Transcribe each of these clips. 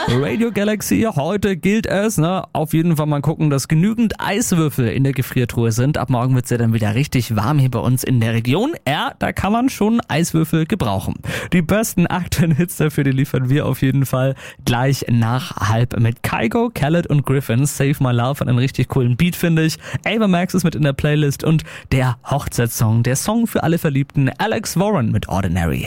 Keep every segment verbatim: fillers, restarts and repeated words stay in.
Radio Galaxy, heute gilt es, ne, auf jeden Fall mal gucken, dass genügend Eiswürfel in der Gefriertruhe sind. Ab morgen wird es ja dann wieder richtig warm hier bei uns in der Region. Ja, da kann man schon Eiswürfel gebrauchen. Die besten aktuellen Hits dafür, die liefern wir auf jeden Fall gleich nach halb mit Kygo, Khaled und Griffin. Save My Love, einen richtig coolen Beat, finde ich. Ava Max ist mit in der Playlist und der Hochzeitssong, der Song für alle Verliebten, Alex Warren mit Ordinary.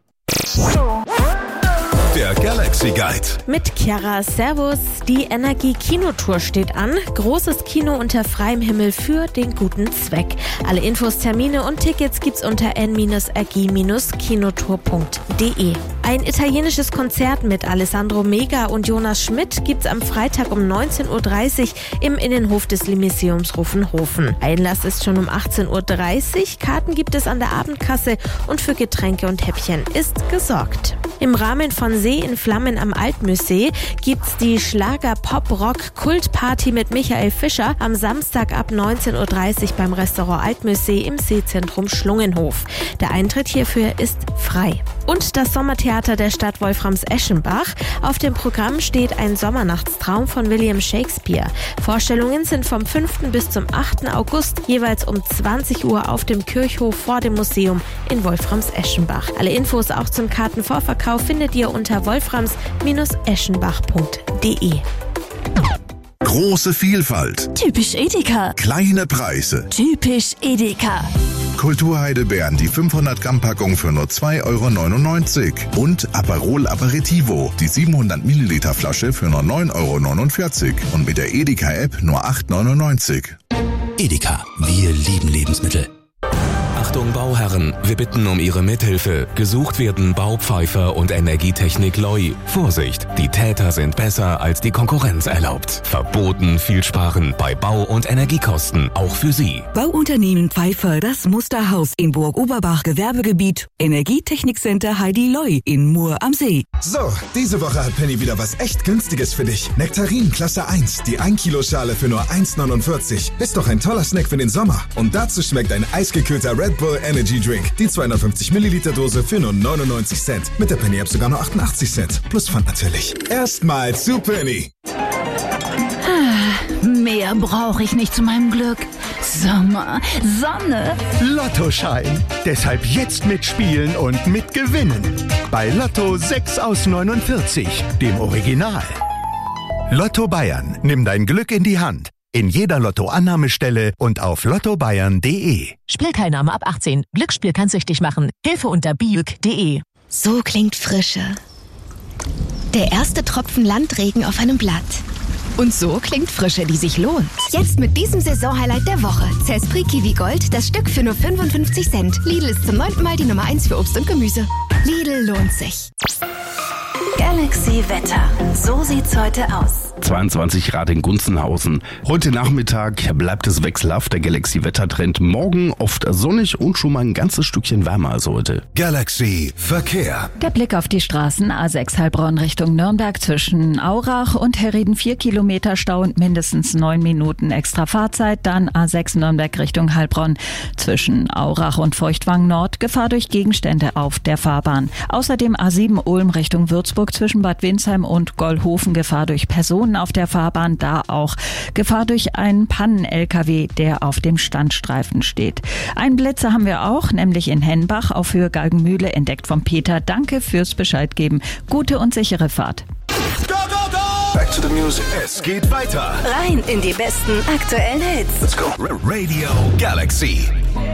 Der Galaxy Guide. Mit Chiara, Servus. Die Energie-Kinotour steht an. Großes Kino unter freiem Himmel für den guten Zweck. Alle Infos, Termine und Tickets gibt's unter n r g kinotour punkt d e. Ein italienisches Konzert mit Alessandro Mega und Jonas Schmidt gibt's am Freitag um neunzehn Uhr dreißig im Innenhof des Lyceums Ruffenhofen. Einlass ist schon um achtzehn Uhr dreißig. Karten gibt es an der Abendkasse und für Getränke und Häppchen ist gesorgt. Im Rahmen von See in Flammen am Altmüssee gibt's die Schlager-Pop-Rock-Kultparty mit Michael Fischer am Samstag ab neunzehn Uhr dreißig beim Restaurant Altmüssee im Seezentrum Schlungenhof. Der Eintritt hierfür ist frei. Und das Sommertheater der Stadt Wolframs-Eschenbach. Auf dem Programm steht ein Sommernachtstraum von William Shakespeare. Vorstellungen sind vom fünften bis zum achten August jeweils um zwanzig Uhr auf dem Kirchhof vor dem Museum in Wolframs-Eschenbach. Alle Infos auch zum Kartenvorverkauf findet ihr unter wolframs eschenbach punkt d e. Große Vielfalt. Typisch Edeka. Kleine Preise. Typisch Edeka. Kulturheidelbeeren, die fünfhundert Gramm Packung für nur zwei Euro neunundneunzig. Und Aperol Aperitivo, die siebenhundert Milliliter Flasche für nur neun Euro neunundvierzig. Und mit der Edeka-App nur acht Euro neunundneunzig. Edeka, wir lieben Lebensmittel. Achtung Bauherren, wir bitten um Ihre Mithilfe. Gesucht werden Baupfeifer und Energietechnik Loi. Vorsicht, die Täter sind besser als die Konkurrenz erlaubt. Verboten viel sparen bei Bau- und Energiekosten, auch für Sie. Bauunternehmen Pfeiffer, das Musterhaus in Burg-Oberbach Gewerbegebiet. Energietechnikcenter Heidi Loi in Mur am See. So, diese Woche hat Penny wieder was echt Günstiges für dich. Nektarin Klasse eins, die ein Kilo Schale für nur eins Euro neunundvierzig. Ist doch ein toller Snack für den Sommer. Und dazu schmeckt ein eisgekühlter Red Bull Energy Drink. Die zweihundertfünfzig Milliliter Dose für nur neunundneunzig Cent. Mit der Penny App sogar nur achtundachtzig Cent. Plus Pfand natürlich. Erstmal zu Penny. Ah, mehr brauche ich nicht zu meinem Glück. Sommer, Sonne. Lottoschein. Deshalb jetzt mitspielen und mitgewinnen. Bei Lotto sechs aus neunundvierzig, dem Original. Lotto Bayern. Nimm dein Glück in die Hand. In jeder Lotto-Annahmestelle und auf lotto bayern punkt d e. Spielteilnahme ab achtzehn. Glücksspiel kann süchtig machen. Hilfe unter biuk punkt d e. So klingt Frische. Der erste Tropfen Landregen auf einem Blatt. Und so klingt Frische, die sich lohnt. Jetzt mit diesem Saisonhighlight der Woche. Zespri Kiwi Gold, das Stück für nur fünfundfünfzig Cent. Lidl ist zum neunten Mal die Nummer eins für Obst und Gemüse. Lidl lohnt sich. Galaxy Wetter. So sieht's heute aus. zweiundzwanzig Grad in Gunzenhausen. Heute Nachmittag bleibt es wechselhaft, der Galaxy-Wettertrend. Morgen oft sonnig und schon mal ein ganzes Stückchen wärmer als heute. Galaxy Verkehr. Der Blick auf die Straßen A sechs Heilbronn Richtung Nürnberg zwischen Aurach und Herrieden vier Kilometer Stau und mindestens neun Minuten extra Fahrzeit. Dann A sechs Nürnberg Richtung Heilbronn zwischen Aurach und Feuchtwang Nord. Gefahr durch Gegenstände auf der Fahrbahn. Außerdem A sieben Ulm Richtung Würzburg zwischen Bad Windsheim und Gollhofen. Gefahr durch Personen auf der Fahrbahn, da auch Gefahr durch einen Pannen-L K W, der auf dem Standstreifen steht. Einen Blitzer haben wir auch, nämlich in Hennbach auf Höhe Galgenmühle, entdeckt von Peter. Danke fürs Bescheid geben. Gute und sichere Fahrt. Go, go, go! Back to the music. Es geht weiter. Rein in die besten aktuellen Hits. Let's go. Radio Galaxy.